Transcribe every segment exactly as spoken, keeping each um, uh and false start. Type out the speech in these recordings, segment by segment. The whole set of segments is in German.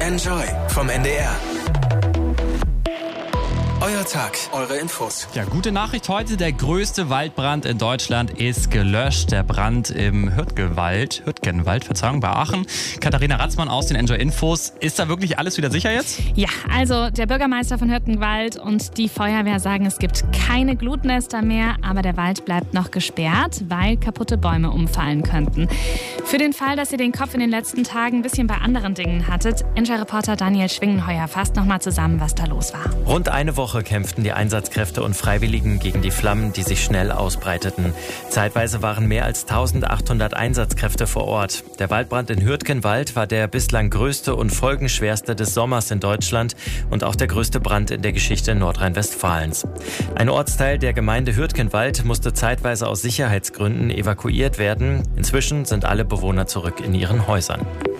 Enjoy vom N D R. Euer Tag, eure Infos. Ja, gute Nachricht heute. Der größte Waldbrand in Deutschland ist gelöscht. Der Brand im Hürtgenwald, Hürtgenwald, Verzeihung, bei Aachen. Katharina Ratzmann aus den Enjoy Infos. Ist da wirklich alles wieder sicher jetzt? Ja, also der Bürgermeister von Hürtgenwald und die Feuerwehr sagen, es gibt keine Glutnester mehr, aber der Wald bleibt noch gesperrt, weil kaputte Bäume umfallen könnten. Für den Fall, dass ihr den Kopf in den letzten Tagen ein bisschen bei anderen Dingen hattet, Enjoy-Reporter Daniel Schwingenheuer fasst nochmal zusammen, was da los war. Rund eine Woche kämpften die Einsatzkräfte und Freiwilligen gegen die Flammen, die sich schnell ausbreiteten. Zeitweise waren mehr als eintausendachthundert Einsatzkräfte vor Ort. Der Waldbrand in Hürtgenwald war der bislang größte und folgenschwerste des Sommers in Deutschland und auch der größte Brand in der Geschichte Nordrhein-Westfalens. Ein Ortsteil der Gemeinde Hürtgenwald musste zeitweise aus Sicherheitsgründen evakuiert werden. Inzwischen sind alle Bewohner zurück in ihren Häusern.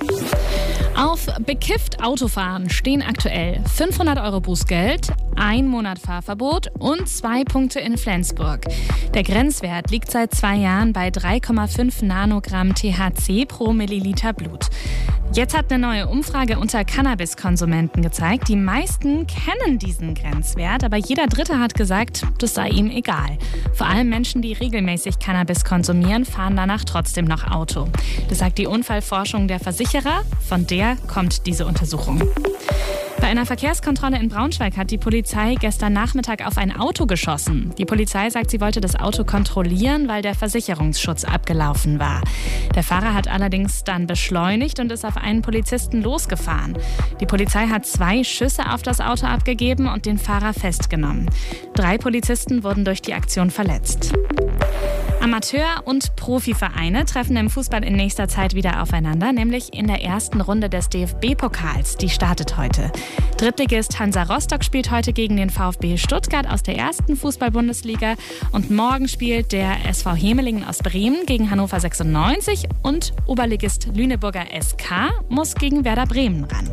Auf bekifft Autofahren stehen aktuell fünfhundert Euro Bußgeld, ein Monat Fahrverbot und zwei Punkte in Flensburg. Der Grenzwert liegt seit zwei Jahren bei drei Komma fünf Nanogramm T H C pro Milliliter Blut. Jetzt hat eine neue Umfrage unter Cannabiskonsumenten gezeigt, die meisten kennen diesen Grenzwert, aber jeder Dritte hat gesagt, das sei ihm egal. Vor allem Menschen, die regelmäßig Cannabis konsumieren, fahren danach trotzdem noch Auto. Das sagt die Unfallforschung der Versicherer, von der kommt diese Untersuchung. Bei einer Verkehrskontrolle in Braunschweig hat die Polizei gestern Nachmittag auf ein Auto geschossen. Die Polizei sagt, sie wollte das Auto kontrollieren, weil der Versicherungsschutz abgelaufen war. Der Fahrer hat allerdings dann beschleunigt und ist auf einen Polizisten losgefahren. Die Polizei hat zwei Schüsse auf das Auto abgegeben und den Fahrer festgenommen. Drei Polizisten wurden durch die Aktion verletzt. Amateur- und Profivereine treffen im Fußball in nächster Zeit wieder aufeinander, nämlich in der ersten Runde des D F B-Pokals. Die startet heute. Drittligist Hansa Rostock spielt heute gegen den VfB Stuttgart aus der ersten Fußball-Bundesliga und morgen spielt der S V Hemelingen aus Bremen gegen Hannover sechsundneunzig und Oberligist Lüneburger S K muss gegen Werder Bremen ran.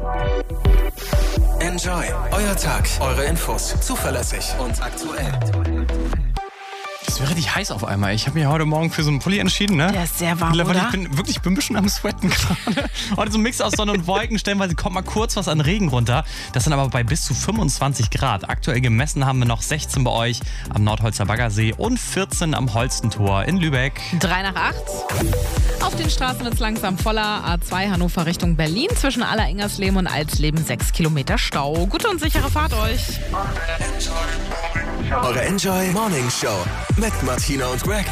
Enjoy, euer Tag, eure Infos, zuverlässig und aktuell. Es wird richtig heiß auf einmal. Ich habe mich heute Morgen für so einen Pulli entschieden. Ne? Der ist sehr warm, oder? oder? Ich bin wirklich ich bin ein bisschen am Sweaten gerade. Heute so ein Mix aus Sonne und Wolken. Stellenweise kommt mal kurz was an Regen runter. Das sind aber bei bis zu fünfundzwanzig Grad. Aktuell gemessen haben wir noch sechzehn bei euch am Nordholzer Baggersee und vierzehn am Holstentor in Lübeck. Drei nach acht. Auf den Straßen wird es langsam voller. A zwei Hannover Richtung Berlin. Zwischen Aller-Ingersleben und Alsleben sechs Kilometer Stau. Gute und sichere Fahrt euch. Eure Enjoy Morning Show mit Martina und Greg.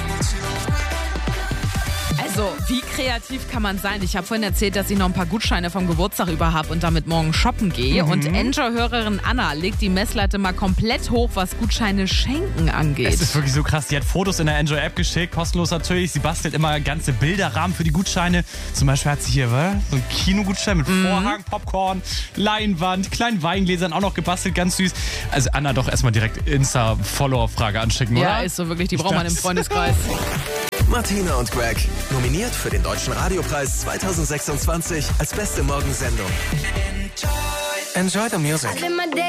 Also, wie kreativ kann man sein? Ich habe vorhin erzählt, dass ich noch ein paar Gutscheine vom Geburtstag über habe und damit morgen shoppen gehe. Mhm. Und Enjoy-Hörerin Anna legt die Messlatte mal komplett hoch, was Gutscheine schenken angeht. Es ist wirklich so krass. Die hat Fotos in der Enjoy-App geschickt, kostenlos natürlich. Sie bastelt immer ganze Bilderrahmen für die Gutscheine. Zum Beispiel hat sie hier wa? so einen Kinogutschein mit mhm. Vorhang, Popcorn, Leinwand, kleinen Weingläsern auch noch gebastelt, ganz süß. Also Anna, doch erstmal direkt Insta-Follower-Frage anschicken, oder? Ja, ist so wirklich, die braucht man im Freundeskreis. Martina und Greg, nominiert für den Deutschen Radiopreis zwanzig sechsundzwanzig als beste Morgensendung. Enjoy the music.